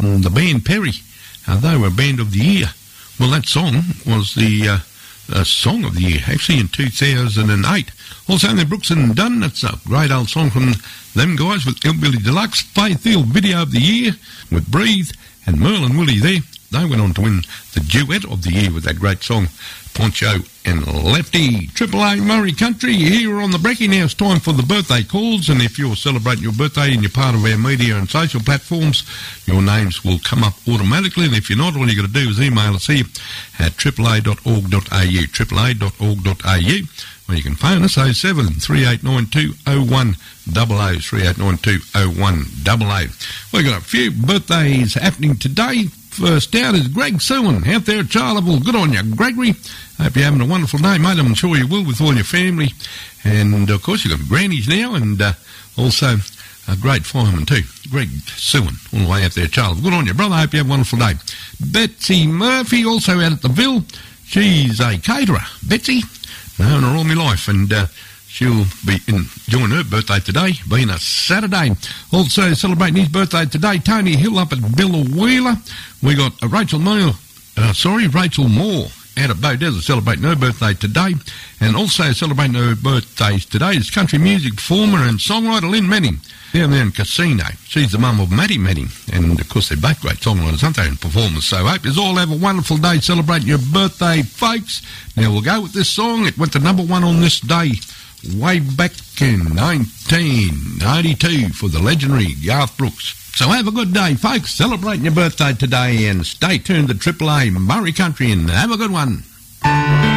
from the band Perry. They were Band of the Year. Well, that song was the Song of the Year, actually in 2008. Also, the Brooks and Dunn, that's a great old song from them guys with Hillbilly Deluxe. Faith Hill Video of the Year with Breathe, and Merle and Willie there. They went on to win the Duet of the Year with that great song, Poncho and Lefty. Triple A Murray Country, here on the Brekkie. Now it's time for the birthday calls, and if you're celebrating your birthday and you're part of our media and social platforms, your names will come up automatically, and if you're not, all you got to do is email us here at aaa.org.au, aaa.org.au, or you can phone us 07 3892 0100, 3892 0100. We've got a few birthdays happening today. First out is Greg Sewan out there at Charleville. Good on you, Gregory. Hope you're having a wonderful day, mate. I'm sure you will with all your family. And, of course, you've got grannies now, and also a great fireman too, Greg Sewan, all the way out there at Charleville. Good on you, brother. Hope you have a wonderful day. Betsy Murphy, also out at the Ville. She's a caterer. Betsy, known her all my life, and she'll be enjoying her birthday today, being a Saturday. Also celebrating his birthday today, Tony Hill up at Billawheeler. We got Rachel Moore out at Beaudesert celebrating her birthday today. And also celebrating her birthdays today is country music performer and songwriter Lynn Manning down there in Casino. She's the mum of Matty Manning. And, of course, they're both great songwriters, aren't they, and performers. So I hope you all have a wonderful day celebrating your birthday, folks. Now, we'll go with this song. It went to number one on this day way back in 1992 for the legendary Garth Brooks. So have a good day, folks, celebrating your birthday today, and stay tuned to Triple A Murray Country, and have a good one.